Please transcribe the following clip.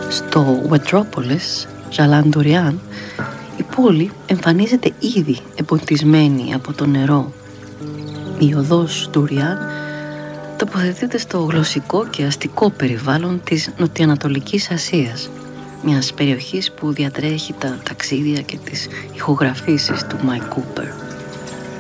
Στο Metropolis, Jalan Durian, η πόλη εμφανίζεται ήδη εμποτισμένη από το νερό. Η οδός Durian τοποθετείται στο γλωσσικό και αστικό περιβάλλον της Νοτιοανατολικής Ασίας, μιας περιοχής που διατρέχει τα ταξίδια και τις ηχογραφήσεις του Mike Cooper.